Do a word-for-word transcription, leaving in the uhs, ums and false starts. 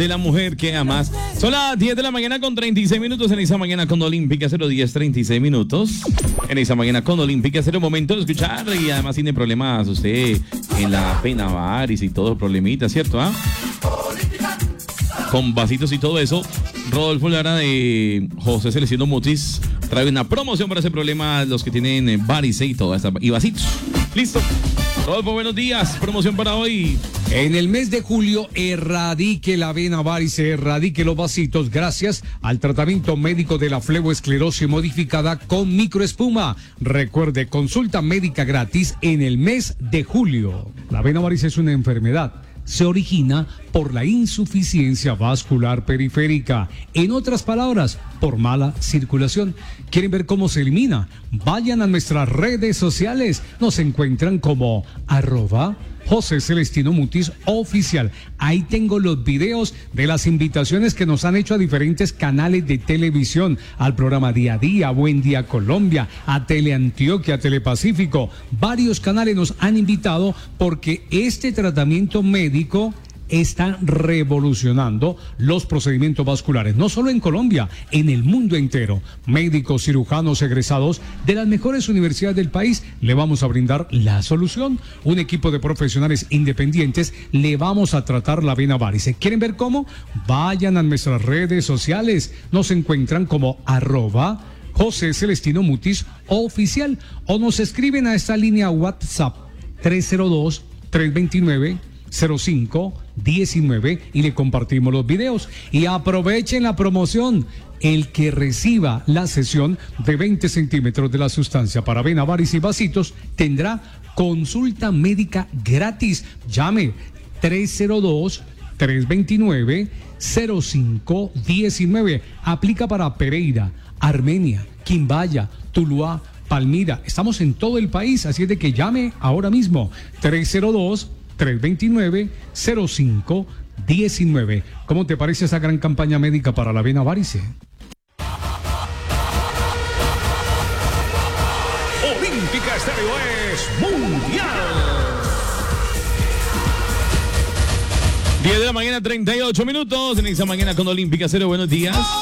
de la mujer que amas. Son las diez de la mañana con treinta y seis minutos en esa mañana con Olímpica cero diez, treinta y seis minutos. En esa mañana con Olímpica cero momento de escuchar y además tiene problemas usted en la pena varis y todo problemitas, ¿cierto? ¿Ah? Con vasitos y todo eso. Rodolfo Lara de José Celestino Mutis trae una promoción para ese problema, los que tienen varices y todo eso, y vasitos. Listo. Rodolfo, buenos días. Promoción para hoy. En el mes de julio, erradique la vena varice, erradique los vasitos gracias al tratamiento médico de la fleboesclerosis modificada con microespuma. Recuerde, consulta médica gratis en el mes de julio. La vena varice es una enfermedad. Se origina por la insuficiencia vascular periférica. En otras palabras, por mala circulación. ¿Quieren ver cómo se elimina? Vayan a nuestras redes sociales. Nos encuentran como arroba José Celestino Mutis Oficial. Ahí tengo los videos de las invitaciones que nos han hecho a diferentes canales de televisión, al programa Día a Día, Buen Día Colombia, a Teleantioquia, Telepacífico. Varios canales nos han invitado porque este tratamiento médico está revolucionando los procedimientos vasculares, no solo en Colombia, en el mundo entero. Médicos, cirujanos egresados de las mejores universidades del país, le vamos a brindar la solución. Un equipo de profesionales independientes, le vamos a tratar la vena varice. ¿Quieren ver cómo? Vayan a nuestras redes sociales. Nos encuentran como arroba José Celestino Mutis Oficial o nos escriben a esta línea WhatsApp tres cero dos, tres dos nueve, cero cinco diecinueve y le compartimos los videos. Y aprovechen la promoción. El que reciba la sesión de veinte centímetros de la sustancia para vena varice y vasitos tendrá consulta médica gratis. Llame tres cero dos, tres dos nueve, cero cinco diecinueve. Aplica para Pereira, Armenia, Quimbaya, Tuluá, Palmira. Estamos en todo el país, así es de que llame ahora mismo. tres cero dos, tres dos nueve, cero cinco diecinueve. ¿Cómo te parece esa gran campaña médica para la vena varice? Olímpica Estéreo es mundial. diez de la mañana, treinta y ocho minutos. En esa mañana con Olímpica Cero, buenos días.